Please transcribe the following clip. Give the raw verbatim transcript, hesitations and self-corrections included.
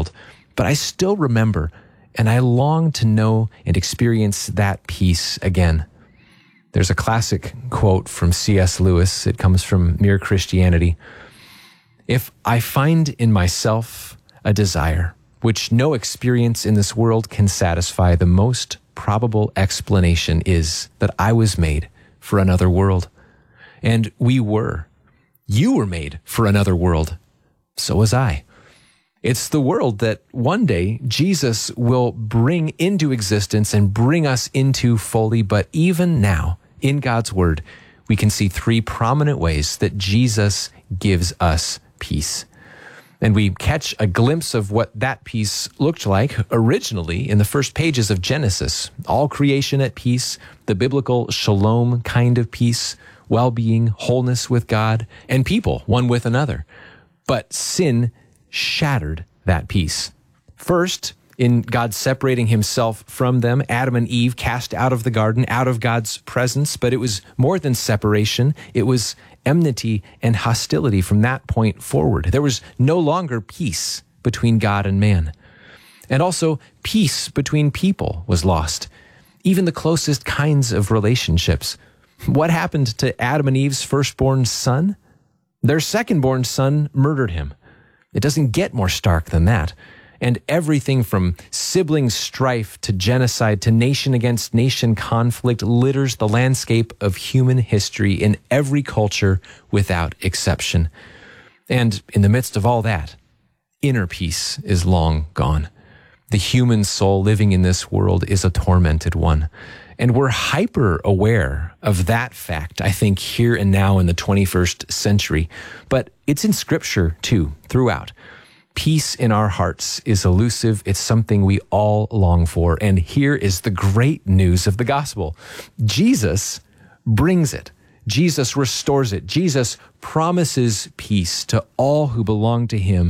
world, but I still remember, and I long to know and experience that peace again. There's a classic quote from C S Lewis. It comes from Mere Christianity. If I find in myself a desire which no experience in this world can satisfy, the most probable explanation is that I was made for another world. And we were. You were made for another world. So was I. It's the world that one day Jesus will bring into existence and bring us into fully. But even now, in God's word, we can see three prominent ways that Jesus gives us peace. And we catch a glimpse of what that peace looked like originally in the first pages of Genesis. All creation at peace, the biblical shalom kind of peace, well-being, wholeness with God, and people, one with another. But sin shattered that peace. First, in God separating himself from them, Adam and Eve cast out of the garden, out of God's presence, but it was more than separation. It was enmity and hostility from that point forward. There was no longer peace between God and man. And also, peace between people was lost, even the closest kinds of relationships. What happened to Adam and Eve's firstborn son? Their secondborn son murdered him. It doesn't get more stark than that. And everything from sibling strife to genocide to nation against nation conflict litters the landscape of human history in every culture without exception. And in the midst of all that, inner peace is long gone. The human soul living in this world is a tormented one. And we're hyper aware of that fact, I think, here and now in the twenty-first century. But it's in Scripture, too, throughout. Peace in our hearts is elusive. It's something we all long for. And here is the great news of the gospel. Jesus brings it. Jesus restores it. Jesus promises peace to all who belong to him